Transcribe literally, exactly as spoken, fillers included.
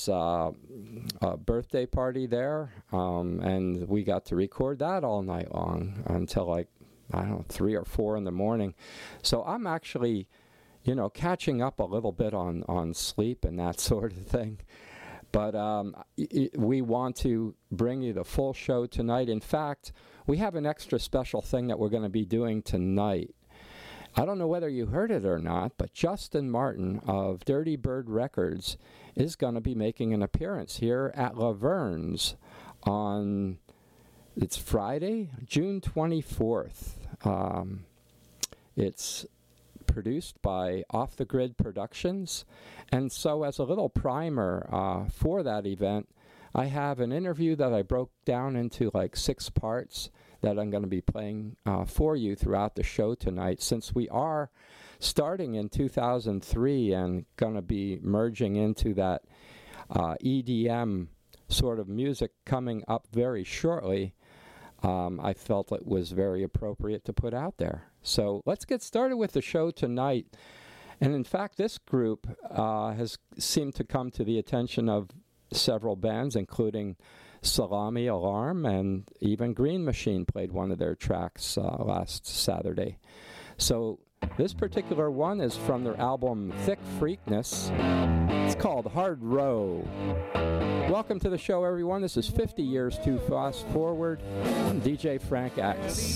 kid's uh, uh, birthday party there, um, and we got to record that all night long until like, I don't know, three or four in the morning. So I'm actually, you know, catching up a little bit on, on sleep and that sort of thing. But um, I- we want to bring you the full show tonight. In fact, we have an extra special thing that we're going to be doing tonight. I don't know whether you heard it or not, but Justin Martin of Dirty Bird Records is going to be making an appearance here at Laverne's on, it's Friday, June twenty-fourth. Um, it's produced by Off the Grid Productions. And so as a little primer uh, for that event, I have an interview that I broke down into like six parts that I'm going to be playing uh, for you throughout the show tonight, since we are starting in two thousand three and going to be merging into that uh, E D M sort of music coming up very shortly. Um, I felt it was very appropriate to put out there. So let's get started with the show tonight. And in fact, this group uh, has seemed to come to the attention of several bands, including Salami Alarm, and even Green Machine played one of their tracks uh, last Saturday. So this particular one is from their album Thick Freakness. It's called Hard Row. Welcome to the show, everyone. This is fifty Years Too Fast Forward. I'm D J Frank X.